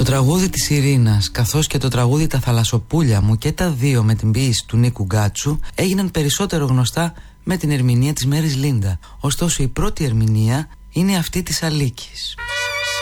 Το τραγούδι της Ειρήνας καθώς και το τραγούδι «Τα θαλασσοπούλια μου» και τα δύο με την ποίηση του Νίκου Γκάτσου έγιναν περισσότερο γνωστά με την ερμηνεία της Μέρης Λίντα. Ωστόσο η πρώτη ερμηνεία είναι αυτή της Αλίκης.